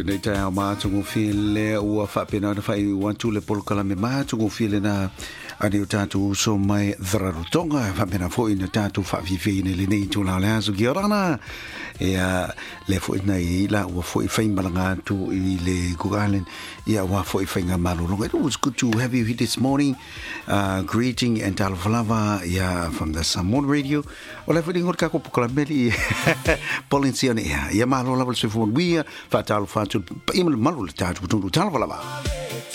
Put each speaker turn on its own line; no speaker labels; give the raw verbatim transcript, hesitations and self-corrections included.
Nei tai au mātungu while ua whapena na whai wantu le polukala me mātungu while na ane o tātu so mai dhararutonga whapena fwoi na tātu whawhiwhi ne le nei tū la le asu ki orana e a le fwoi na i la ua fwoi whaimbalanga tu i le Gugalen i a ua fwoi whainga malulunga. It was good to have you here this morning. Uh, greeting and talafalava ia from the Samoan Radio. O le fwoi ngor kako pukala meli Polincia ne ia ia malula wal se fwoi wia wha talu whatu pa ima malu le tātu putundu talafalava.